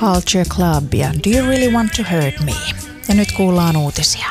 Culture Club ja Do You Really Want to Hurt Me? Ja nyt kuullaan uutisia.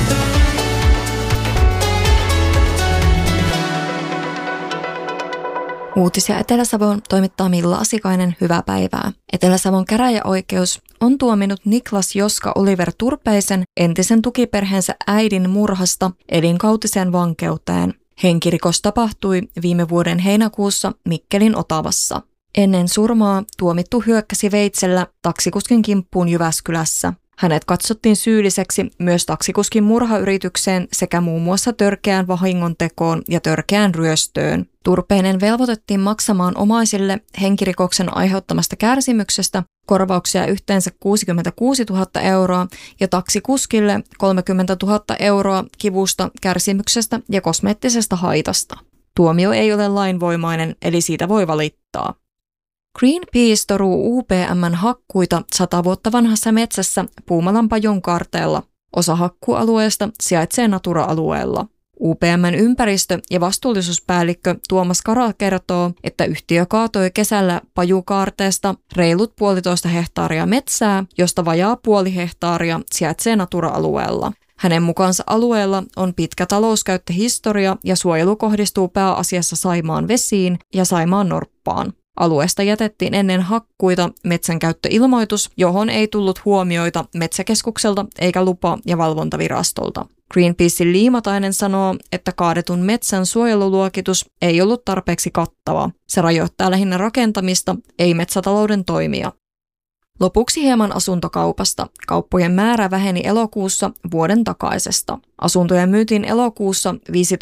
Uutisia Etelä-Savon toimittaa Milla Asikainen, hyvää päivää. Etelä-Savon käräjäoikeus on tuominut Niklas Joska Oliver Turpeisen entisen tukiperheensä äidin murhasta elinkautiseen vankeuteen. Henkirikos tapahtui viime vuoden heinäkuussa Mikkelin Otavassa. Ennen surmaa tuomittu hyökkäsi veitsellä taksikuskin kimppuun Jyväskylässä. Hänet katsottiin syylliseksi myös taksikuskin murhayritykseen sekä muun muassa törkeään vahingontekoon ja törkeään ryöstöön. Turpeinen velvoitettiin maksamaan omaisille henkirikoksen aiheuttamasta kärsimyksestä korvauksia yhteensä 66 000 euroa ja taksikuskille 30 000 euroa kivusta, kärsimyksestä ja kosmeettisesta haitasta. Tuomio ei ole lainvoimainen, eli siitä voi valittaa. Greenpeace toruu UPM:n hakkuita 100 vuotta vanhassa metsässä Puumalan Pajon kaarteella. Osa hakkualueesta sijaitsee Natura-alueella. UPM:n ympäristö- ja vastuullisuuspäällikkö Tuomas Kara kertoo, että yhtiö kaatoi kesällä pajukaarteesta reilut 1,5 hehtaaria metsää, josta vajaa 0,5 hehtaaria sijaitsee Natura-alueella. Hänen mukaansa alueella on pitkä talouskäyttöhistoria ja suojelu kohdistuu pääasiassa Saimaan vesiin ja Saimaan norppaan. Alueesta jätettiin ennen hakkuita metsänkäyttöilmoitus, johon ei tullut huomioita Metsäkeskukselta eikä lupa- ja valvontavirastolta. Greenpeacein Liimatainen sanoo, että kaadetun metsän suojeluluokitus ei ollut tarpeeksi kattava. Se rajoittaa lähinnä rakentamista, ei metsätalouden toimia. Lopuksi hieman asuntokaupasta. Kauppojen määrä väheni elokuussa vuoden takaisesta. Asuntoja myytiin elokuussa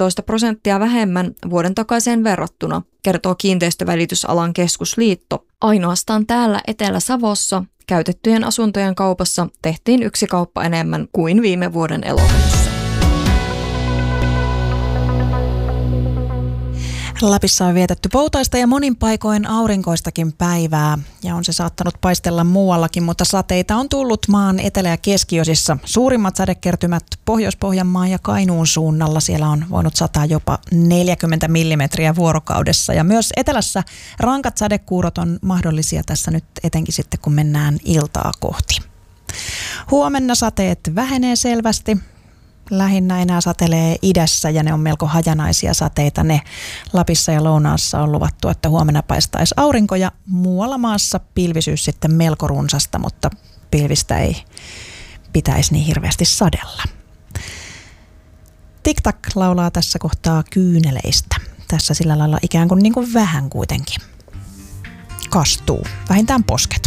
15% vähemmän vuoden takaiseen verrattuna, kertoo Kiinteistövälitysalan keskusliitto. Ainoastaan täällä Etelä-Savossa käytettyjen asuntojen kaupassa tehtiin yksi kauppa enemmän kuin viime vuoden elokuussa. Lapissa on vietetty poutaista ja monin paikoin aurinkoistakin päivää ja on se saattanut paistella muuallakin, mutta sateita on tullut maan etelä- ja keskiosissa. Suurimmat sadekertymät Pohjois-Pohjanmaan ja Kainuun suunnalla. Siellä on voinut sataa jopa 40 millimetriä vuorokaudessa ja myös etelässä rankat sadekuurot on mahdollisia tässä nyt etenkin sitten kun mennään iltaa kohti. Huomenna sateet vähenee selvästi. Lähinnä enää satelee idässä ja ne on melko hajanaisia sateita. Ne Lapissa ja Lounaassa on luvattu, että huomenna paistaisi aurinko ja muualla maassa pilvisyys sitten melko runsasta, mutta pilvistä ei pitäisi niin hirveästi sadella. TikTok laulaa tässä kohtaa kyyneleistä. Tässä sillä lailla ikään kuin vähän kuitenkin kastuu, vähintään posket.